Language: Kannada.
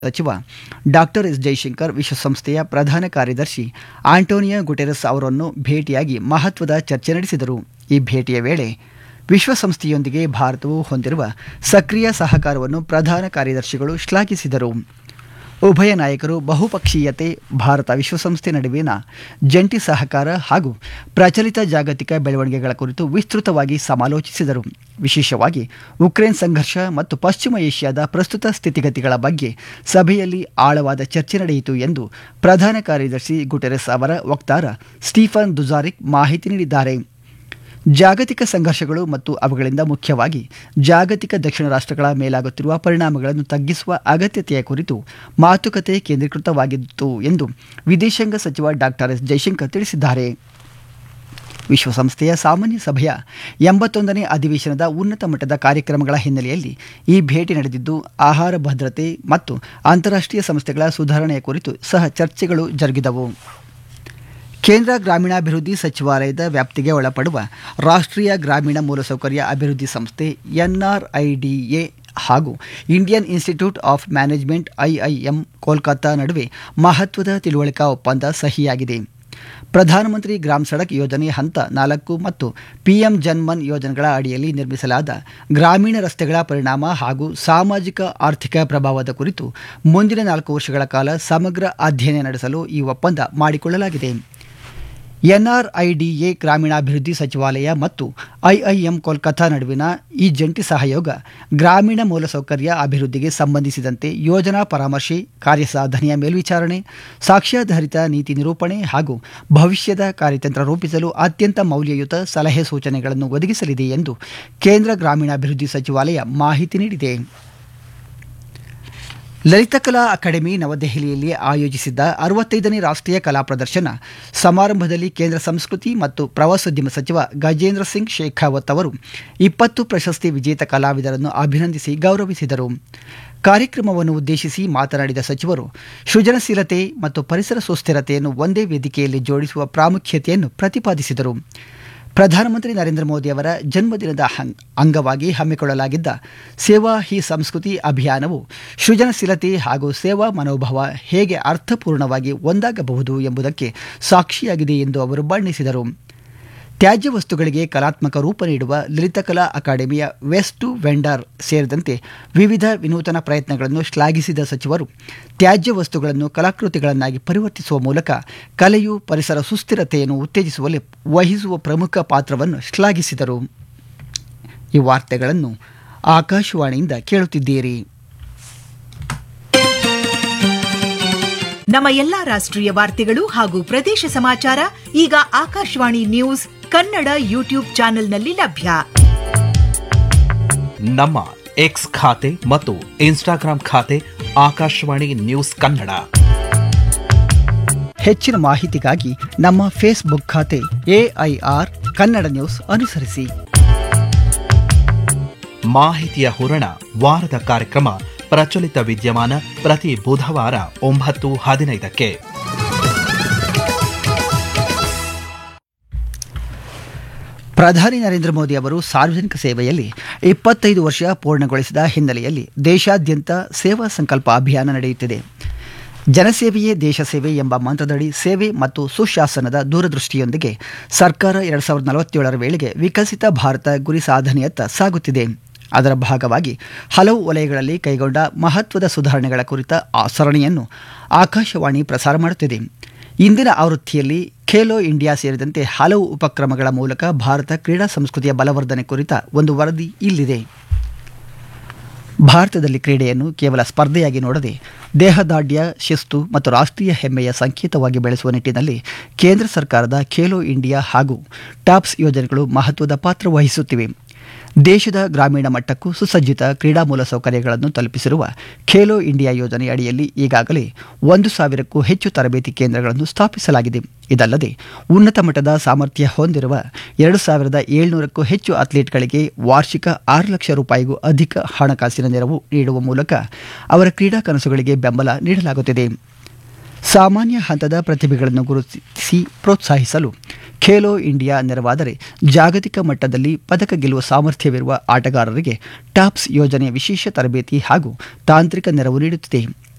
ಸಚಿವ ಡಾಕ್ಟರ್ ಎಸ್ ಜೈಶಂಕರ್ ವಿಶ್ವಸಂಸ್ಥೆಯ ಪ್ರಧಾನ ಕಾರ್ಯದರ್ಶಿ ಆಂಟೋನಿಯೋ ಗುಟೆರಸ್ ಅವರನ್ನು ಭೇಟಿಯಾಗಿ ಮಹತ್ವದ ಚರ್ಚೆ ನಡೆಸಿದರು. ಈ ಭೇಟಿಯ ವೇಳೆ ವಿಶ್ವಸಂಸ್ಥೆಯೊಂದಿಗೆ ಭಾರತವು ಹೊಂದಿರುವ ಸಕ್ರಿಯ ಸಹಕಾರವನ್ನು ಪ್ರಧಾನ ಕಾರ್ಯದರ್ಶಿಗಳು ಶ್ಲಾಘಿಸಿದರು. ಉಭಯ ನಾಯಕರು ಬಹುಪಕ್ಷೀಯತೆ, ಭಾರತ ವಿಶ್ವಸಂಸ್ಥೆ ನಡುವಿನ ಜಂಟಿ ಸಹಕಾರ ಹಾಗೂ ಪ್ರಚಲಿತ ಜಾಗತಿಕ ಬೆಳವಣಿಗೆಗಳ ಕುರಿತು ವಿಸ್ತೃತವಾಗಿ ಸಮಾಲೋಚಿಸಿದರು. ವಿಶೇಷವಾಗಿ ಉಕ್ರೇನ್ ಸಂಘರ್ಷ ಮತ್ತು ಪಶ್ಚಿಮ ಏಷ್ಯಾದ ಪ್ರಸ್ತುತ ಸ್ಥಿತಿಗತಿಗಳ ಬಗ್ಗೆ ಸಭೆಯಲ್ಲಿ ಆಳವಾದ ಚರ್ಚೆ ನಡೆಯಿತು ಎಂದು ಪ್ರಧಾನ ಕಾರ್ಯದರ್ಶಿ ಗುಟೆರಸ್ ಅವರ ವಕ್ತಾರ ಸ್ಟೀಫನ್ ದುಜಾರಿಕ್ ಮಾಹಿತಿ ನೀಡಿದ್ದಾರೆ. ಜಾಗತಿಕ ಸಂಘರ್ಷಗಳು ಮತ್ತು ಅವುಗಳಿಂದ ಮುಖ್ಯವಾಗಿ ಜಾಗತಿಕ ದಕ್ಷಿಣ ರಾಷ್ಟ್ರಗಳ ಮೇಲಾಗುತ್ತಿರುವ ಪರಿಣಾಮಗಳನ್ನು ತಗ್ಗಿಸುವ ಅಗತ್ಯತೆಯ ಕುರಿತು ಮಾತುಕತೆ ಕೇಂದ್ರೀಕೃತವಾಗಿತ್ತು ಎಂದು ವಿದೇಶಾಂಗ ಸಚಿವ ಡಾಕ್ಟರ್ ಎಸ್ ಜೈಶಂಕರ್ ತಿಳಿಸಿದ್ದಾರೆ. ವಿಶ್ವಸಂಸ್ಥೆಯ ಸಾಮಾನ್ಯ ಸಭೆಯ 81ನೇ ಅಧಿವೇಶನದ ಉನ್ನತ ಮಟ್ಟದ ಕಾರ್ಯಕ್ರಮಗಳ ಹಿನ್ನೆಲೆಯಲ್ಲಿ ಈ ಭೇಟಿ ನಡೆದಿದ್ದು, ಆಹಾರ ಭದ್ರತೆ ಮತ್ತು ಅಂತಾರಾಷ್ಟ್ರೀಯ ಸಂಸ್ಥೆಗಳ ಸುಧಾರಣೆಯ ಕುರಿತು ಸಹ ಚರ್ಚೆಗಳು ಜರುಗಿದವು. ಕೇಂದ್ರ ಗ್ರಾಮೀಣಾಭಿವೃದ್ಧಿ ಸಚಿವಾಲಯದ ವ್ಯಾಪ್ತಿಗೆ ಒಳಪಡುವ ರಾಷ್ಟ್ರೀಯ ಗ್ರಾಮೀಣ ಮೂಲಸೌಕರ್ಯ ಅಭಿವೃದ್ಧಿ ಸಂಸ್ಥೆ NRIDA ಹಾಗೂ Indian institute of management IIM Kolkata ನಡುವೆ ಮಹತ್ವದ ತಿಳುವಳಿಕಾ ಒಪ್ಪಂದ ಸಹಿಯಾಗಿದೆ. ಪ್ರಧಾನಮಂತ್ರಿ ಗ್ರಾಮ್ ಸಡಕ್ ಯೋಜನೆ ಹಂತ 4 ಮತ್ತು PM ಜನ್ಮನ್ ಯೋಜನೆಗಳ ಅಡಿಯಲ್ಲಿ ನಿರ್ಮಿಸಲಾದ ಗ್ರಾಮೀಣ ರಸ್ತೆಗಳ ಪರಿಣಾಮ ಹಾಗೂ ಸಾಮಾಜಿಕ ಆರ್ಥಿಕ ಪ್ರಭಾವದ ಕುರಿತು ಮುಂದಿನ 4 ವರ್ಷಗಳ ಕಾಲ ಸಮಗ್ರ ಅಧ್ಯಯನ ನಡೆಸಲು ಈ ಒಪ್ಪಂದ ಮಾಡಿಕೊಳ್ಳಲಾಗಿದೆ. NRIDA ಗ್ರಾಮೀಣಾಭಿವೃದ್ಧಿ ಸಚಿವಾಲಯ ಮತ್ತು IIM ಕೋಲ್ಕತ್ತಾ ನಡುವಿನ ಈ ಜಂಟಿ ಸಹಯೋಗ ಗ್ರಾಮೀಣ ಮೂಲಸೌಕರ್ಯ ಅಭಿವೃದ್ಧಿಗೆ ಸಂಬಂಧಿಸಿದಂತೆ ಯೋಜನಾ ಪರಾಮರ್ಶೆ, ಕಾರ್ಯಸಾಧನೆಯ ಮೇಲ್ವಿಚಾರಣೆ, ಸಾಕ್ಷ್ಯಾಧಾರಿತ ನೀತಿ ನಿರೂಪಣೆ ಹಾಗೂ ಭವಿಷ್ಯದ ಕಾರ್ಯತಂತ್ರ ರೂಪಿಸಲು ಅತ್ಯಂತ ಮೌಲ್ಯಯುತ ಸಲಹೆ ಸೂಚನೆಗಳನ್ನು ಒದಗಿಸಲಿದೆ ಎಂದು ಕೇಂದ್ರ ಗ್ರಾಮೀಣಾಭಿವೃದ್ಧಿ ಸಚಿವಾಲಯ ಮಾಹಿತಿ ನೀಡಿದೆ. ಲಲಿತಕಲಾ ಅಕಾಡೆಮಿ ನವದೆಹಲಿಯಲ್ಲಿ ಆಯೋಜಿಸಿದ್ದ 65ನೇ ರಾಷ್ಟ್ರೀಯ ಕಲಾ ಪ್ರದರ್ಶನ ಸಮಾರಂಭದಲ್ಲಿ ಕೇಂದ್ರ ಸಂಸ್ಕೃತಿ ಮತ್ತು ಪ್ರವಾಸೋದ್ಯಮ ಸಚಿವ ಗಜೇಂದ್ರ ಸಿಂಗ್ ಶೇಖಾವತ್ ಅವರು 20 ಪ್ರಶಸ್ತಿ ವಿಜೇತ ಕಲಾವಿದರನ್ನು ಅಭಿನಂದಿಸಿ ಗೌರವಿಸಿದರು. ಕಾರ್ಯಕ್ರಮವನ್ನು ಉದ್ದೇಶಿಸಿ ಮಾತನಾಡಿದ ಸಚಿವರು, ಸೃಜನಶೀಲತೆ ಮತ್ತು ಪರಿಸರ ಸುಸ್ಥಿರತೆಯನ್ನು ಒಂದೇ ವೇದಿಕೆಯಲ್ಲಿ ಜೋಡಿಸುವ ಪ್ರಾಮುಖ್ಯತೆಯನ್ನು ಪ್ರತಿಪಾದಿಸಿದರು. ಪ್ರಧಾನಮಂತ್ರಿ ನರೇಂದ್ರ ಮೋದಿ ಅವರ ಜನ್ಮದಿನದ ಅಂಗವಾಗಿ ಹಮ್ಮಿಕೊಳ್ಳಲಾಗಿದ್ದ ಸೇವಾ ಹಿ ಸಂಸ್ಕೃತಿ ಅಭಿಯಾನವು ಸೃಜನಶೀಲತೆ ಹಾಗೂ ಸೇವಾ ಮನೋಭಾವ ಹೇಗೆ ಅರ್ಥಪೂರ್ಣವಾಗಿ ಒಂದಾಗಬಹುದು ಎಂಬುದಕ್ಕೆ ಸಾಕ್ಷಿಯಾಗಿದೆ ಎಂದು ಅವರು ಬಣ್ಣಿಸಿದರು. ತ್ಯಾಜ್ಯ ವಸ್ತುಗಳಿಗೆ ಕಲಾತ್ಮಕ ರೂಪ ನೀಡುವ ಲಲಿತಕಲಾ ಅಕಾಡೆಮಿಯ ವೇಸ್ಟ್ ಟು ವೆಂಡರ್ ಸೇರಿದಂತೆ ವಿವಿಧ ವಿನೂತನ ಪ್ರಯತ್ನಗಳನ್ನು ಶ್ಲಾಘಿಸಿದ ಸಚಿವರು, ತ್ಯಾಜ್ಯ ವಸ್ತುಗಳನ್ನು ಕಲಾಕೃತಿಗಳನ್ನಾಗಿ ಪರಿವರ್ತಿಸುವ ಮೂಲಕ ಕಲೆಯು ಪರಿಸರ ಸುಸ್ಥಿರತೆಯನ್ನು ಉತ್ತೇಜಿಸುವಲ್ಲಿ ವಹಿಸುವ ಪ್ರಮುಖ ಪಾತ್ರವನ್ನು ಶ್ಲಾಘಿಸಿದರು. ಈ ವಾರ್ತೆಗಳನ್ನು ಆಕಾಶವಾಣಿಯಿಂದ ಕೇಳುತ್ತಿದ್ದೀರಿ. ನಮ್ಮ ಎಲ್ಲಾ ರಾಷ್ಟ್ರೀಯ ವಾರ್ತೆಗಳು ಹಾಗೂ ಪ್ರದೇಶ ಸಮಾಚಾರ ಈಗ ಆಕಾಶವಾಣಿ ನ್ಯೂಸ್ ಕನ್ನಡ ಯೂಟ್ಯೂಬ್ ಚಾನೆಲ್ನಲ್ಲಿ ಲಭ್ಯ. ನಮ್ಮ ಎಕ್ಸ್ ಖಾತೆ ಮತ್ತು ಇನ್ಸ್ಟಾಗ್ರಾಂ ಖಾತೆ ಆಕಾಶವಾಣಿ ನ್ಯೂಸ್ ಕನ್ನಡ. ಹೆಚ್ಚಿನ ಮಾಹಿತಿಗಾಗಿ ನಮ್ಮ ಫೇಸ್ಬುಕ್ ಖಾತೆ AIR ಕನ್ನಡ ನ್ಯೂಸ್ ಅನುಸರಿಸಿ. ಮಾಹಿತಿಯ ಹೂರಣ ವಾರದ ಕಾರ್ಯಕ್ರಮ ಪ್ರಚಲಿತ ವಿದ್ಯಮಾನ ಪ್ರತಿ ಬುಧವಾರ 9:15ಕ್ಕೆ. ಪ್ರಧಾನಿ ನರೇಂದ್ರ ಮೋದಿ ಅವರು ಸಾರ್ವಜನಿಕ ಸೇವೆಯಲ್ಲಿ 25 ವರ್ಷ ಪೂರ್ಣಗೊಳಿಸಿದ ಹಿನ್ನೆಲೆಯಲ್ಲಿ ದೇಶಾದ್ಯಂತ ಸೇವಾ ಸಂಕಲ್ಪ ಅಭಿಯಾನ ನಡೆಯುತ್ತಿದೆ. ಜನಸೇವೆಯೇ ದೇಶ ಸೇವೆ ಎಂಬ ಮಂತ್ರದಡಿ ಸೇವೆ ಮತ್ತು ಸುಶಾಸನದ ದೂರದೃಷ್ಟಿಯೊಂದಿಗೆ ಸರ್ಕಾರ 2047ರ ವೇಳೆಗೆ ವಿಕಸಿತ ಭಾರತ ಗುರಿ ಸಾಧನೆಯತ್ತ ಸಾಗುತ್ತಿದೆ. ಅದರ ಭಾಗವಾಗಿ ಹಲವು ವಲಯಗಳಲ್ಲಿ ಕೈಗೊಂಡ ಮಹತ್ವದ ಸುಧಾರಣೆಗಳ ಕುರಿತ ಸರಣಿಯನ್ನು ಆಕಾಶವಾಣಿ ಪ್ರಸಾರ ಮಾಡುತ್ತಿದೆ. ಇಂದಿನ ಆವೃತ್ತಿಯಲ್ಲಿ ಖೇಲೋ ಇಂಡಿಯಾ ಸೇರಿದಂತೆ ಹಲವು ಉಪಕ್ರಮಗಳ ಮೂಲಕ ಭಾರತ ಕ್ರೀಡಾ ಸಂಸ್ಕೃತಿಯ ಬಲವರ್ಧನೆ ಕುರಿತ ಒಂದು ವರದಿ ಇಲ್ಲಿದೆ. ಭಾರತದಲ್ಲಿ ಕ್ರೀಡೆಯನ್ನು ಕೇವಲ ಸ್ಪರ್ಧೆಯಾಗಿ ನೋಡದೆ ದೇಹದಾಢ್ಯ, ಶಿಸ್ತು ಮತ್ತು ರಾಷ್ಟ್ರೀಯ ಹೆಮ್ಮೆಯ ಸಂಕೇತವಾಗಿ ಬೆಳೆಸುವ ನಿಟ್ಟಿನಲ್ಲಿ ಕೇಂದ್ರ ಸರ್ಕಾರದ ಖೇಲೋ ಇಂಡಿಯಾ ಹಾಗೂ ಟಾಪ್ಸ್ ಯೋಜನೆಗಳು ಮಹತ್ವದ ಪಾತ್ರ ವಹಿಸುತ್ತಿವೆ. ದೇಶದ ಗ್ರಾಮೀಣ ಮಟ್ಟಕ್ಕೂ ಸುಸಜ್ಜಿತ ಕ್ರೀಡಾ ಮೂಲಸೌಕರ್ಯಗಳನ್ನು ತಲುಪಿಸಿರುವ ಖೇಲೋ ಇಂಡಿಯಾ ಯೋಜನೆ ಅಡಿಯಲ್ಲಿ ಈಗಾಗಲೇ 1,000ಕ್ಕೂ ಹೆಚ್ಚು ತರಬೇತಿ ಕೇಂದ್ರಗಳನ್ನು ಸ್ಥಾಪಿಸಲಾಗಿದೆ. ಇದಲ್ಲದೆ ಉನ್ನತ ಮಟ್ಟದ ಸಾಮರ್ಥ್ಯ ಹೊಂದಿರುವ 2,700ಕ್ಕೂ ಹೆಚ್ಚು ಅಥ್ಲೀಟ್ಗಳಿಗೆ ವಾರ್ಷಿಕ 6 ಲಕ್ಷ ರೂಪಾಯಿಗೂ ಅಧಿಕ ಹಣಕಾಸಿನ ನೆರವು ನೀಡುವ ಮೂಲಕ ಅವರ ಕ್ರೀಡಾ ಕನಸುಗಳಿಗೆ ಬೆಂಬಲ ನೀಡಲಾಗುತ್ತಿದೆ. ಸಾಮಾನ್ಯ ಹಂತದ ಪ್ರತಿಭೆಗಳನ್ನು ಗುರುತಿಸಿ ಪ್ರೋತ್ಸಾಹಿಸಲು ಖೇಲೋ ಇಂಡಿಯಾ ನೆರವಾದರೆ ಜಾಗತಿಕ ಮಟ್ಟದಲ್ಲಿ ಪದಕ ಗೆಲ್ಲುವ ಸಾಮರ್ಥ್ಯವಿರುವ ಆಟಗಾರರಿಗೆ ಟಾಪ್ಸ್ ಯೋಜನೆಯ ವಿಶೇಷ ತರಬೇತಿ ಹಾಗೂ ತಾಂತ್ರಿಕ ನೆರವು ನೀಡುತ್ತಿದೆ.